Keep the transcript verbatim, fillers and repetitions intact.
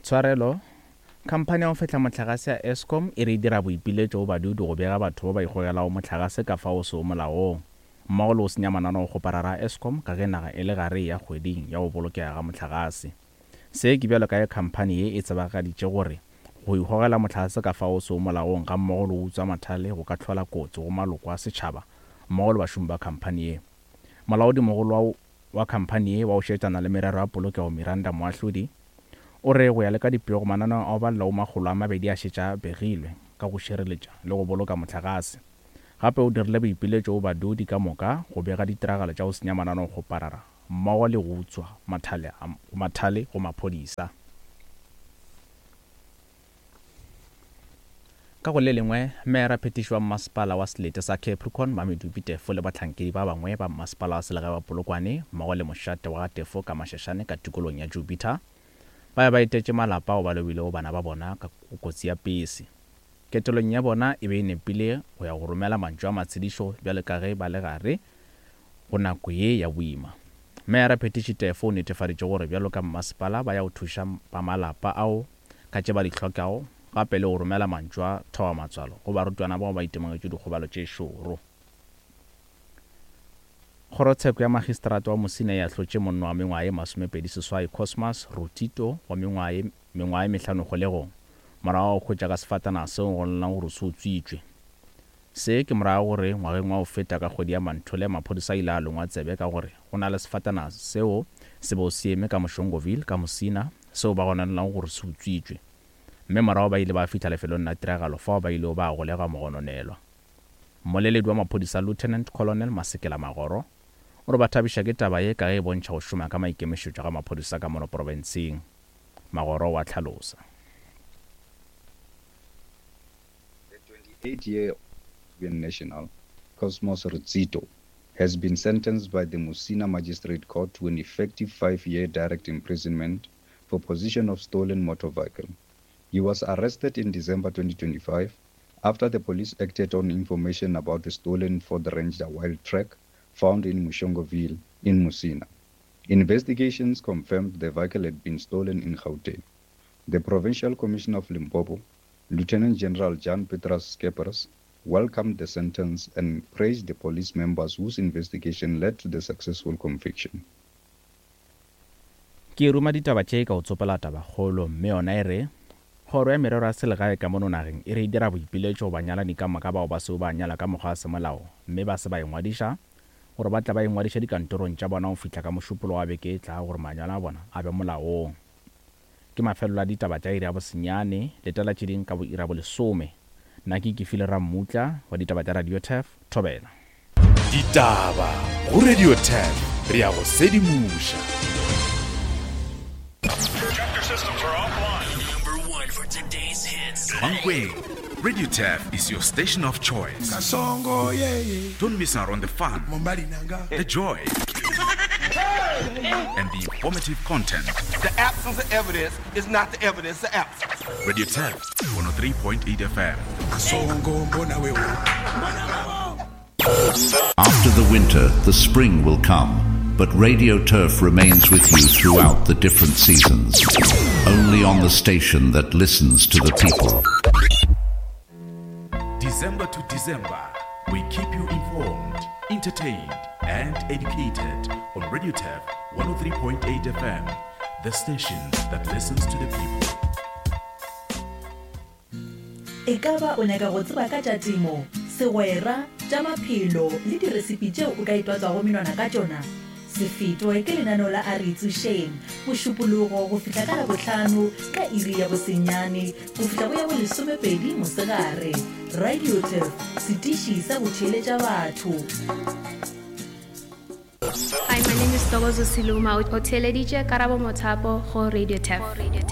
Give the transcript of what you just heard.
Tshwarelo, khamphane ya go fetla motlakase ya Eskom e re dira boipiletso go badudu go bega batho ba ba igogelago motlakase ka fao se o molaong mmogo le go senya mananeo go parara Eskom ka ge naga e le gare ya kgweding ya go bolokega ga motlakase. Se ke bjalo ka ye khamphane ye e tsebagaditše gore go igogela motlakase ka fao se o molaong ga mmogo le go utswa mathale go ka tlhola kotsi go maloko a setšhaba mmogo le bašomi ba khamphane ye. Molaodi mogolo wa khamphane ye wa go šetšana le merero ya polokego Miranda Moahlodi o re go ya le ka dipego mananeo a ba lau magolo a mabedi a šetša begilwe ka go šireletša le go boloka motlakase. Gape o dirile boipiletšo go badudi ka moka go bega ditiragalo tša go senya mananeo go parara mmogo le go utswa mathale go maphodisa. Ka go le lengwe mera phetiši wa mmasepala wa selete sa Capricorn Mamedu Tefo le batlhankedi ba bangwe ba mmasepala wa selegae wa Polokwane mmogo le mošate wa Tefo ka mašašane ka tikolong ya Jupiter ba ba itetše malapa go ba lebile go bana ba bona ka kotsi ya pese. Ketelong ya bona e be e nepile go ya go romela mantšu a matshedišo bjale ka ge ba le gare go nako ye ya boima. Mera phetiši Tefo o netefaditše gore bjalo ka mmasepala ba ya go thuša ba malapa ao ka tše ba di hlokago gape le go romela mantšu a thoba matswalo go barutwana bao ba itemogetše dikgobalo tše šoro. Kgorotsheko ya magistrata wa Musina ya hlotše monno wa mengwaga ye masomepedi seswai Cosmas Rutito wa mengwaga ye mehlano kgolegong morago go hwetša ka sefatana seo go lelang gore se utswitšwe. Se ke morago gore ngwageng wa go feta ka kgwedi ya Manthole maphodisa ile a longwa tsebe ka gore go na le sefatana seo se bo se eme ka Moshongoville ka Musina seo ba gonanelang gore se utswitšwe. Mme morago ba ile ba fihla lefelong la tiragalo fao ba ile ba golega mogononelwa. Mmoleledi wa maphodisa Lieutenant Colonel Masekela Magoro o re ba thabiša ke taba ye ka ge e bontšha go šoma ka maikemišetšo ga maphodisa ka mono porofenseng. Magoro wa tlhalosa. The twenty-eight-year national Cosmos Rutito has been sentenced by the Musina Magistrate Court to an effective five-year direct imprisonment for possession of stolen motor vehicle. He was arrested in December twenty twenty-five after the police acted on information about the stolen Ford Ranger wild track found in Moshongoville in Musina. Investigations confirmed the vehicle had been stolen in Gauteng. The Provincial Commissioner of Limpopo, Lieutenant General Jan Petras Skeppers, welcomed the sentence and praised the police members whose investigation led to the successful conviction. Ke ruma ditaba tše ka go tsopela taba kgolo mme yona e re kgoro ya merero ya selegae ka mono nageng e re e dira boipiletšo go banyalani ka moka bao ba seo ba nyala ka mokgwa wa semolao mme ba se ba engwadiša gore ba tla ba engwadiša dikantorong tša bona go fihla ka mošupolo wa beke e tla gore manyalo a bona a be molaong. Ke mafelelo a ditaba tša iri ya bosenyane letela tše ding ka boira bo lesome. Nna ke ke file Rammutla wa ditaba tša Radio Tef Thobela. Ditaba go Radio Tef re ya go sedimuša. Mankweng, Radio Tef is your station of choice. Don't miss out on the fun, the joy, and the informative content. The absence of evidence is not the evidence of absence. Radio Tef one oh three point eight F M. After the winter, the spring will come. But Radio Turf remains with you throughout the different seasons. Only on the station that listens to the people. December to December, we keep you informed, entertained, and educated on Radio Turf one oh three point eight F M, the station that listens to the people. Ekaba o nyaka go tseba ka tša temo, segwera, tša maphelo le diresipi tšeo o ka itwatsa go menwana ka tšona. Sefito ke lenaneo la a re itsošeng mošupologo go fihla ka labohlano ka iri ya bosenyane go fihla go ya bo lesomepedi mosegare. Radio Tef setiši sa go theeletša batho. Hi, my name is Togozo Siluma, o theeleditše Karabo Mothapo go Radio Tef.